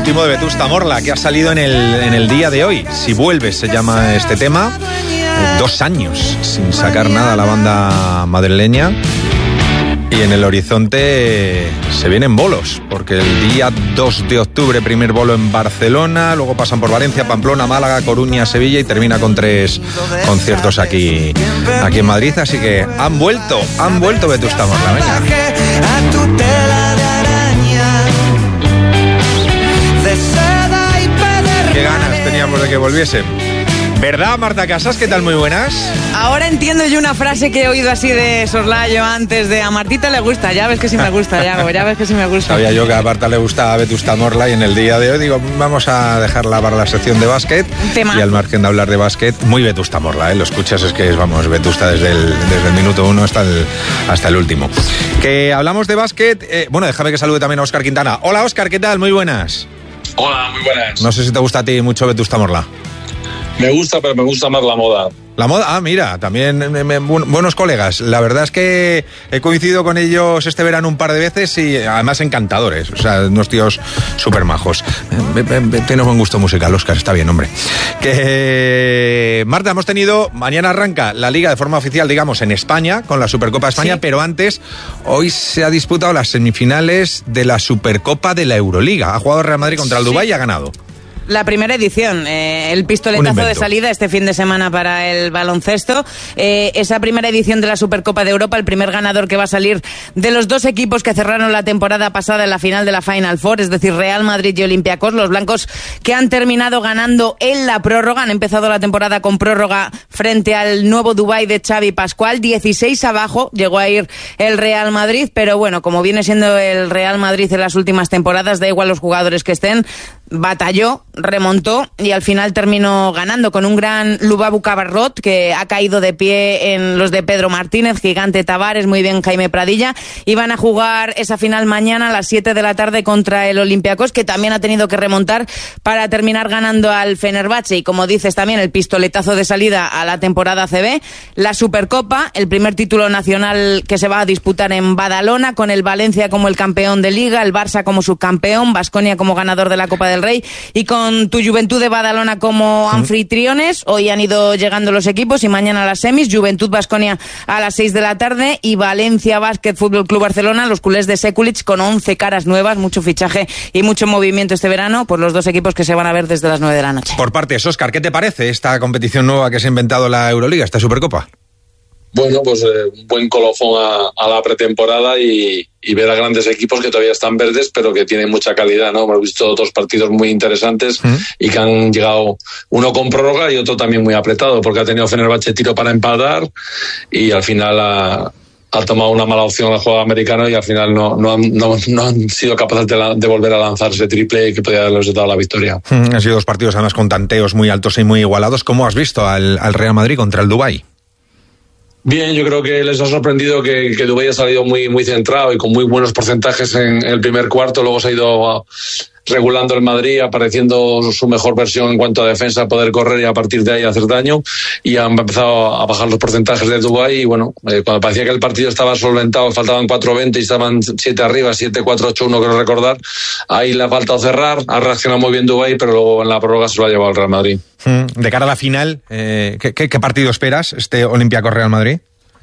último de Vetusta Morla, que ha salido en el día de hoy. Si vuelves, se llama este tema. 2 años sin sacar nada la banda madrileña. Y en el horizonte se vienen bolos, porque el día 2 de octubre, primer bolo en Barcelona, luego pasan por Valencia, Pamplona, Málaga, Coruña, Sevilla y termina con 3 conciertos aquí en Madrid. Así que han vuelto Vetusta Morla, venga. Qué ganas teníamos de que volviesen. ¿Verdad, Marta Casas? ¿Qué tal? Muy buenas. Ahora entiendo yo una frase que he oído así de soslayo antes de: a Martita le gusta, ya ves que sí me gusta, ya ves que sí me gusta. Sabía yo que a Marta le gustaba Vetusta Morla y en el día de hoy digo, vamos a dejarla para la sección de básquet. Tema. Y al margen de hablar de básquet, muy Vetusta Morla, ¿eh? Lo escuchas, es que es, vamos, Vetusta desde el minuto 1 hasta el último. Que hablamos de básquet, bueno, déjame que salude también a Óscar Quintana. Hola, Óscar, ¿qué tal? Muy buenas. Hola, muy buenas. No sé si te gusta a ti mucho Vetusta Morla. Me gusta, pero me gusta más la moda. La moda, mira, también buenos colegas. La verdad es que he coincidido con ellos este verano un par de veces y además encantadores. O sea, unos tíos súper majos. Tienes buen gusto musical, Óscar, está bien, hombre. Que Marta, mañana arranca la Liga de forma oficial, digamos, en España, con la Supercopa de España, sí. Pero antes, hoy se ha disputado las semifinales de la Supercopa de la Euroliga. Ha jugado el Real Madrid contra el Dubái y ha ganado. La primera edición, el pistoletazo de salida este fin de semana para el baloncesto. Esa primera edición de la Supercopa de Europa, el primer ganador que va a salir de los 2 equipos que cerraron la temporada pasada en la final de la Final Four, es decir, Real Madrid y Olympiacos, los blancos que han terminado ganando en la prórroga. Han empezado la temporada con prórroga frente al nuevo Dubái de Xavi Pascual. 16 abajo llegó a ir el Real Madrid, pero bueno, como viene siendo el Real Madrid en las últimas temporadas, da igual los jugadores que estén, batalló, remontó y al final terminó ganando con un gran Lubabu Cabarrot, que ha caído de pie en los de Pedro Martínez, Gigante Tavares, muy bien Jaime Pradilla, y van a jugar esa final mañana a las 7 de la tarde contra el Olympiacos, que también ha tenido que remontar para terminar ganando al Fenerbahce. Y como dices también, el pistoletazo de salida a la temporada CB, la Supercopa, el primer título nacional que se va a disputar en Badalona, con el Valencia como el campeón de Liga, el Barça como subcampeón, Baskonia como ganador de la Copa del Rey, y con tu Juventud de Badalona como anfitriones. Hoy han ido llegando los equipos y mañana a las semis, Juventud Baskonia a las 6 de la tarde y Valencia Básquet Fútbol Club Barcelona, los culés de Sekulic, con 11 caras nuevas, mucho fichaje y mucho movimiento este verano, por los 2 equipos que se van a ver desde las 9 de la noche. Por partes, Óscar, ¿qué te parece esta competición nueva que se ha inventado la Euroliga, esta Supercopa? Bueno, pues un buen colofón a la pretemporada y ver a grandes equipos que todavía están verdes, pero que tienen mucha calidad, ¿no? Hemos visto 2 partidos muy interesantes y que han llegado, uno con prórroga y otro también muy apretado, porque ha tenido Fenerbahce tiro para empatar y al final ha tomado una mala opción al juego americano y al final no han sido capaces de volver a lanzar ese triple que podía haberles dado la victoria. Han sido 2 partidos además con tanteos muy altos y muy igualados. ¿Cómo has visto al Real Madrid contra el Dubái? Bien, yo creo que les ha sorprendido que Dubái ha salido muy, muy centrado y con muy buenos porcentajes en el primer cuarto. Luego se ha ido regulando el Madrid, apareciendo su mejor versión en cuanto a defensa, poder correr y a partir de ahí hacer daño, y han empezado a bajar los porcentajes de Dubái y bueno, cuando parecía que el partido estaba solventado, faltaban 4-20 y estaban 7 arriba, 7-4-8-1 creo recordar, ahí le ha faltado cerrar, ha reaccionado muy bien Dubái, pero luego en la prórroga se lo ha llevado el Real Madrid. De cara a la final, ¿qué partido esperas, este Olympiacos Real Madrid?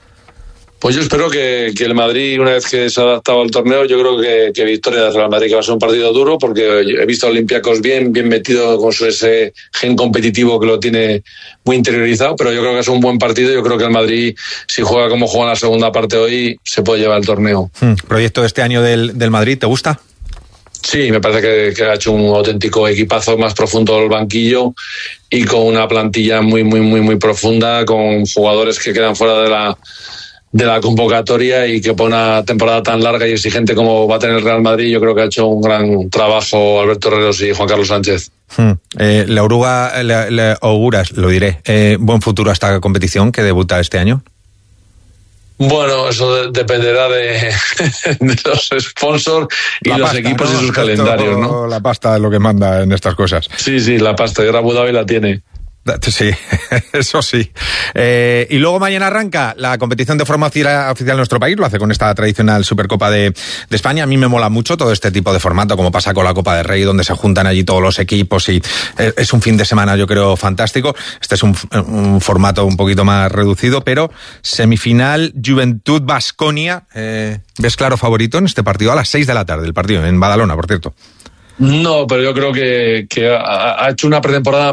Pues yo espero que el Madrid, una vez que se ha adaptado al torneo, yo creo que victoria del Real Madrid, que va a ser un partido duro, porque he visto a Olympiacos bien metido con ese gen competitivo que lo tiene muy interiorizado, pero yo creo que es un buen partido. Yo creo que el Madrid, si juega como juega en la segunda parte hoy, se puede llevar el torneo. ¿Proyecto de este año del Madrid te gusta? Sí, me parece que ha hecho un auténtico equipazo, más profundo del banquillo y con una plantilla muy, muy, muy, muy profunda, con jugadores que quedan fuera de la convocatoria y que por una temporada tan larga y exigente como va a tener el Real Madrid, yo creo que ha hecho un gran trabajo Alberto Herreros y Juan Carlos Sánchez. Le auguras, lo diré, buen futuro a esta competición que debuta este año. Bueno, eso dependerá de los sponsors y los pasta, equipos, ¿no? Y sus calendarios, ¿no? La pasta es lo que manda en estas cosas. Sí, la pasta, y Abu Dhabi la tiene. Sí, eso sí. Y luego mañana arranca la competición de forma oficial en nuestro país, lo hace con esta tradicional Supercopa de España. A mí me mola mucho todo este tipo de formato, como pasa con la Copa del Rey, donde se juntan allí todos los equipos y es un fin de semana, yo creo, fantástico. Este es un formato un poquito más reducido, pero semifinal Juventud-Baskonia. ¿Ves claro favorito en este partido? A las 6 de la tarde, el partido, en Badalona, por cierto. No, pero yo creo que ha hecho una pretemporada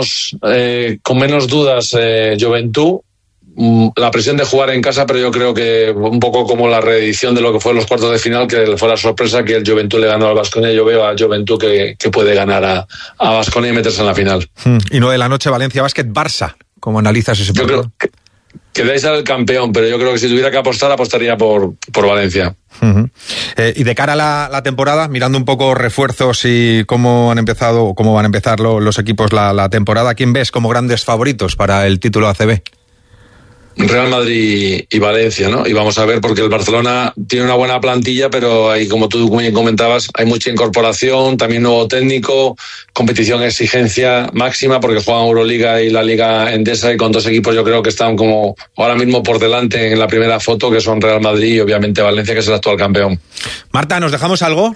con menos dudas Juventud. La presión de jugar en casa, pero yo creo que un poco como la reedición de lo que fue los cuartos de final, que fue la sorpresa que el Juventud le ganó al Baskonia. Yo veo a Juventud que puede ganar a Baskonia y meterse en la final. Y 9 de la noche, Valencia Basket, Barça. ¿Cómo analizas ese partido? Yo creo que debe ser el campeón, pero yo creo que si tuviera que apostar, apostaría por Valencia. Y de cara a la temporada, mirando un poco refuerzos y cómo van a empezar los equipos la temporada, ¿quién ves como grandes favoritos para el título ACB? Real Madrid y Valencia, ¿no? Y vamos a ver, porque el Barcelona tiene una buena plantilla, pero ahí, como tú bien comentabas, hay mucha incorporación, también nuevo técnico, competición, exigencia máxima, porque juegan Euroliga y la Liga Endesa, y con dos equipos yo creo que están como ahora mismo por delante en la primera foto, que son Real Madrid y obviamente Valencia, que es el actual campeón. Marta, ¿nos dejamos algo?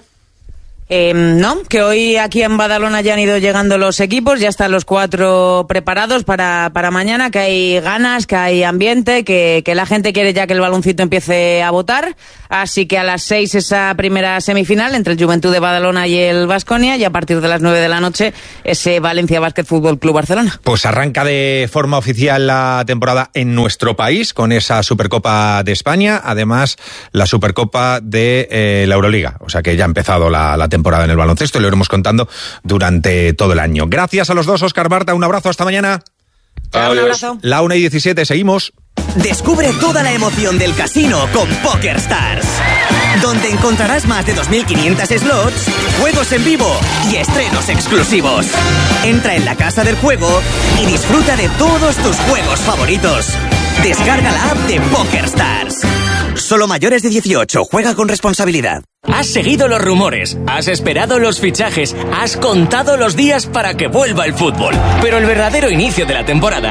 No, que hoy aquí en Badalona ya han ido llegando los equipos, ya están los 4 preparados para mañana, que hay ganas, que hay ambiente, que la gente quiere ya que el baloncito empiece a votar, así que a las 6 esa primera semifinal entre el Juventud de Badalona y el Baskonia, y a partir de las 9 de la noche ese Valencia Basket Fútbol Club Barcelona. Pues arranca de forma oficial la temporada en nuestro país con esa Supercopa de España, además la Supercopa de la Euroliga, o sea que ya ha empezado la temporada en el baloncesto y lo iremos contando durante todo el año. Gracias a los dos, Óscar, Marta, un abrazo, hasta mañana. Un abrazo. La 1:17, seguimos. Descubre toda la emoción del casino con PokerStars, donde encontrarás más de 2.500 slots, juegos en vivo y estrenos exclusivos. Entra en la casa del juego y disfruta de todos tus juegos favoritos. Descarga la app de PokerStars. Solo mayores de 18, juega con responsabilidad. Has seguido los rumores, has esperado los fichajes, has contado los días para que vuelva el fútbol. Pero el verdadero inicio de la temporada